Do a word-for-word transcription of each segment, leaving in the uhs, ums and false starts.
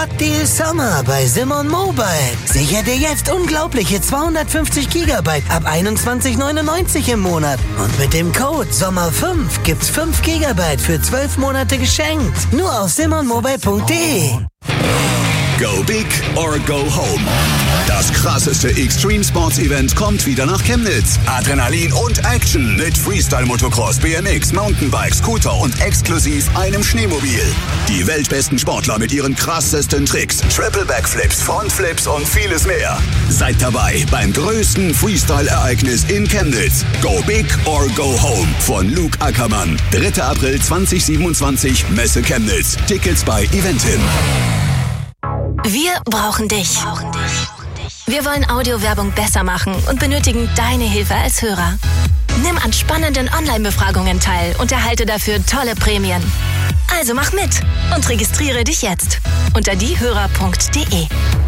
Top-Deal Sommer bei Simon Mobile. Sicher dir jetzt unglaubliche zweihundertfünfzig Gigabyte ab einundzwanzig neunundneunzig im Monat. Und mit dem Code Sommer fünf gibt's fünf Gigabyte für zwölf Monate geschenkt. Nur auf simon mobile punkt de. Go big or go home. Das krasseste Extreme Sports Event kommt wieder nach Chemnitz. Adrenalin und Action mit Freestyle Motocross, B M X, Mountainbike, Scooter und exklusiv einem Schneemobil. Die weltbesten Sportler mit ihren krassesten Tricks, Triple Backflips, Frontflips und vieles mehr. Seid dabei beim größten Freestyle-Ereignis in Chemnitz. Go big or go home von Luke Ackermann. dritter April zweitausendsiebenundzwanzig, Messe Chemnitz. Tickets bei Eventim. Wir brauchen dich. Wir wollen Audiowerbung besser machen und benötigen deine Hilfe als Hörer. Nimm an spannenden Online-Befragungen teil und erhalte dafür tolle Prämien. Also mach mit und registriere dich jetzt unter diehörer punkt de.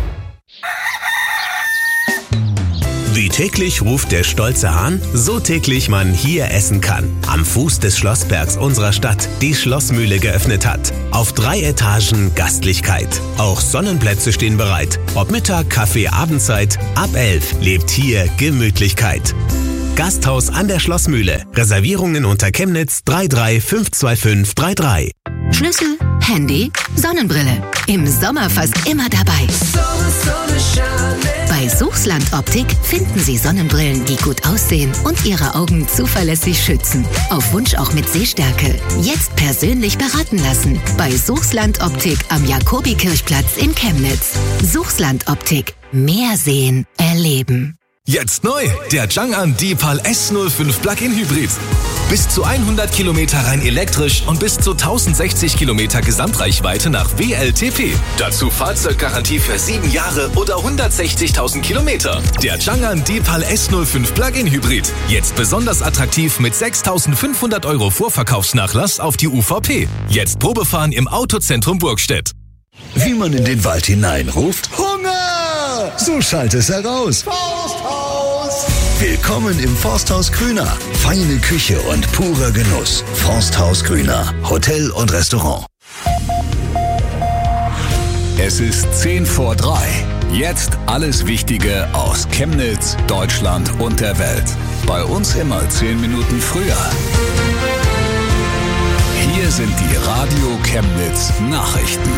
Wie täglich ruft der stolze Hahn, so täglich man hier essen kann. Am Fuß des Schlossbergs unserer Stadt die Schlossmühle geöffnet hat. Auf drei Etagen Gastlichkeit. Auch Sonnenplätze stehen bereit. Ob Mittag, Kaffee, Abendzeit, ab elf lebt hier Gemütlichkeit. Gasthaus an der Schlossmühle. Reservierungen unter Chemnitz drei drei fünf zwei fünf drei drei. Schlüssel, Handy, Sonnenbrille. Im Sommer fast immer dabei. Bei Suchsland Optik finden Sie Sonnenbrillen, die gut aussehen und Ihre Augen zuverlässig schützen. Auf Wunsch auch mit Sehstärke. Jetzt persönlich beraten lassen. Bei Suchsland Optik am Jakobikirchplatz in Chemnitz. Suchsland Optik. Mehr sehen, erleben. Jetzt neu, der Chang'an D-Pal S null fünf Plug-in Hybrid. Bis zu hundert Kilometer rein elektrisch und bis zu tausendsechzig Kilometer Gesamtreichweite nach W L T P. Dazu Fahrzeuggarantie für sieben Jahre oder hundertsechzigtausend Kilometer. Der Chang'an D-Pal S null fünf Plug-in Hybrid. Jetzt besonders attraktiv mit sechstausendfünfhundert Euro Vorverkaufsnachlass auf die U V P. Jetzt Probefahren im Autozentrum Burgstedt. Wie man in den Wald hineinruft: Hunger! So schallt es heraus. Forsthaus! Willkommen im Forsthaus Grüner. Feine Küche und purer Genuss. Forsthaus Grüner. Hotel und Restaurant. Es ist zehn vor drei. Jetzt alles Wichtige aus Chemnitz, Deutschland und der Welt. Bei uns immer zehn Minuten früher. Hier sind die Radio Chemnitz Nachrichten.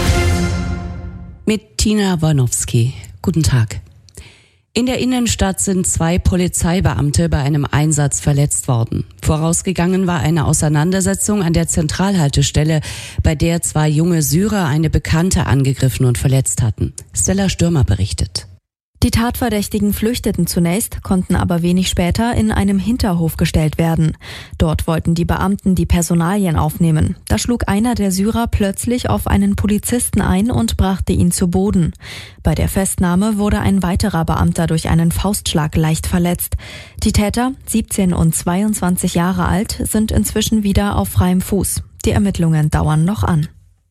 Mit Tina Warnowski. Guten Tag. In der Innenstadt sind zwei Polizeibeamte bei einem Einsatz verletzt worden. Vorausgegangen war eine Auseinandersetzung an der Zentralhaltestelle, bei der zwei junge Syrer eine Bekannte angegriffen und verletzt hatten. Stella Stürmer berichtet. Die Tatverdächtigen flüchteten zunächst, konnten aber wenig später in einem Hinterhof gestellt werden. Dort wollten die Beamten die Personalien aufnehmen. Da schlug einer der Syrer plötzlich auf einen Polizisten ein und brachte ihn zu Boden. Bei der Festnahme wurde ein weiterer Beamter durch einen Faustschlag leicht verletzt. Die Täter, siebzehn und zweiundzwanzig Jahre alt, sind inzwischen wieder auf freiem Fuß. Die Ermittlungen dauern noch an.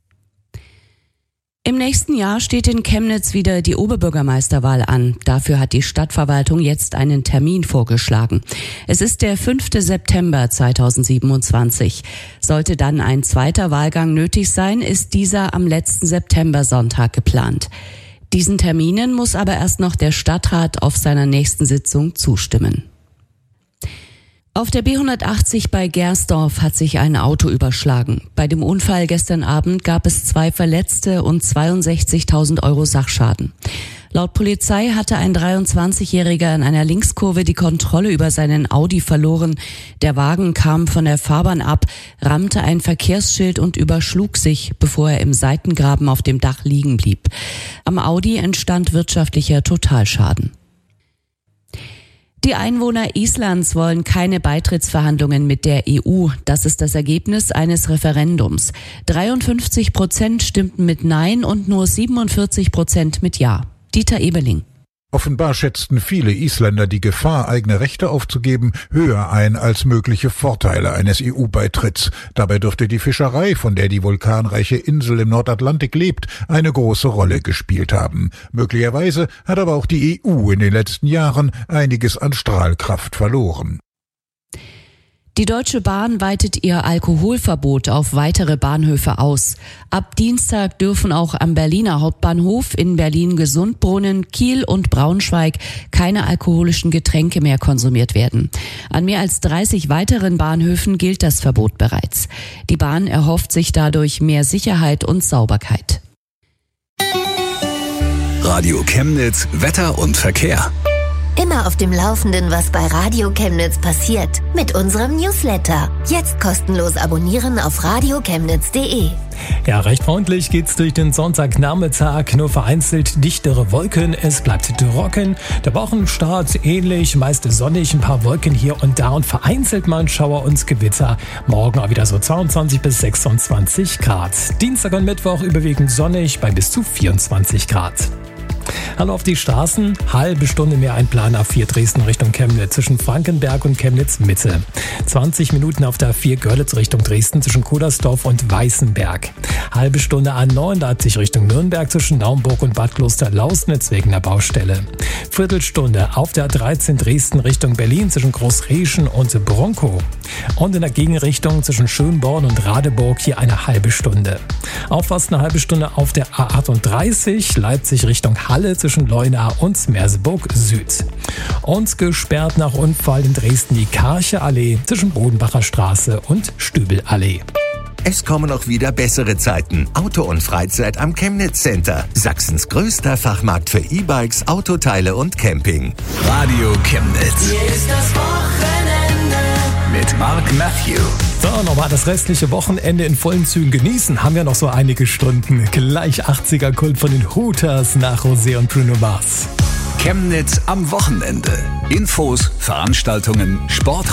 Im nächsten Jahr steht in Chemnitz wieder die Oberbürgermeisterwahl an. Dafür hat die Stadtverwaltung jetzt einen Termin vorgeschlagen. Es ist der fünfte September zweitausendsiebenundzwanzig. Sollte dann ein zweiter Wahlgang nötig sein, ist dieser am letzten Septembersonntag geplant. Diesen Terminen muss aber erst noch der Stadtrat auf seiner nächsten Sitzung zustimmen. Auf der B hundertachtzig bei Gersdorf hat sich ein Auto überschlagen. Bei dem Unfall gestern Abend gab es zwei Verletzte und zweiundsechzigtausend Euro Sachschaden. Laut Polizei hatte ein dreiundzwanzigjähriger in einer Linkskurve die Kontrolle über seinen Audi verloren. Der Wagen kam von der Fahrbahn ab, rammte ein Verkehrsschild und überschlug sich, bevor er im Seitengraben auf dem Dach liegen blieb. Am Audi entstand wirtschaftlicher Totalschaden. Die Einwohner Islands wollen keine Beitrittsverhandlungen mit der E U. Das ist das Ergebnis eines Referendums. dreiundfünfzig Prozent stimmten mit Nein und nur siebenundvierzig Prozent mit Ja. Dieter Ebeling. Offenbar schätzten viele Isländer die Gefahr, eigene Rechte aufzugeben, höher ein als mögliche Vorteile eines E U-Beitritts. Dabei dürfte die Fischerei, von der die vulkanreiche Insel im Nordatlantik lebt, eine große Rolle gespielt haben. Möglicherweise hat aber auch die E U in den letzten Jahren einiges an Strahlkraft verloren. Die Deutsche Bahn weitet ihr Alkoholverbot auf weitere Bahnhöfe aus. Ab Dienstag dürfen auch am Berliner Hauptbahnhof, in Berlin-Gesundbrunnen, Kiel und Braunschweig keine alkoholischen Getränke mehr konsumiert werden. An mehr als dreißig weiteren Bahnhöfen gilt das Verbot bereits. Die Bahn erhofft sich dadurch mehr Sicherheit und Sauberkeit. Radio Chemnitz, Wetter und Verkehr. Immer auf dem Laufenden, was bei Radio Chemnitz passiert. Mit unserem Newsletter. Jetzt kostenlos abonnieren auf radio chemnitz punkt de. Ja, recht freundlich geht's durch den Sonntagnachmittag. Nur vereinzelt dichtere Wolken. Es bleibt trocken. Der Wochenstart ähnlich, meist sonnig, ein paar Wolken hier und da und vereinzelt mal ein Schauer und Gewitter. Morgen auch wieder so zweiundzwanzig bis sechsundzwanzig Grad. Dienstag und Mittwoch überwiegend sonnig bei bis zu vierundzwanzig Grad. Hallo auf die Straßen. Halbe Stunde mehr ein Plan A vier Dresden Richtung Chemnitz zwischen Frankenberg und Chemnitz Mitte. zwanzig Minuten auf der A vier Görlitz Richtung Dresden zwischen Kudersdorf und Weißenberg. Halbe Stunde A neun Leipzig Richtung Nürnberg zwischen Naumburg und Bad Kloster-Lausnitz wegen der Baustelle. Viertelstunde auf der A dreizehn Dresden Richtung Berlin zwischen Großreschen und Bronkow. Und in der Gegenrichtung zwischen Schönborn und Radeburg hier eine halbe Stunde. Auch fast eine halbe Stunde auf der A achtunddreißig Leipzig Richtung Halle zwischen Leuna und Merseburg Süd. Und gesperrt nach Unfall in Dresden die Karche Allee zwischen Bodenbacher Straße und Stübelallee. Es kommen auch wieder bessere Zeiten. Auto und Freizeit am Chemnitz Center. Sachsens größter Fachmarkt für E-Bikes, Autoteile und Camping. Radio Chemnitz. Hier ist das Wochenende mit Mark Matthew. So, nochmal das restliche Wochenende in vollen Zügen genießen. Haben wir noch so einige Stunden. Gleich achtziger Kult von den Hooters nach Rosé und Bruno Mars. Chemnitz am Wochenende. Infos, Veranstaltungen, Sport.